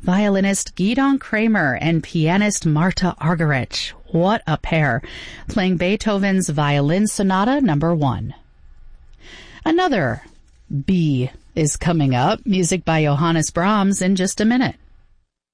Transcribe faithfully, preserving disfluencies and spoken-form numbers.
violinist Gidon Kramer and pianist Marta Argerich. What a pair, playing Beethoven's Violin Sonata number one. Another B is coming up, music by Johannes Brahms, in just a minute.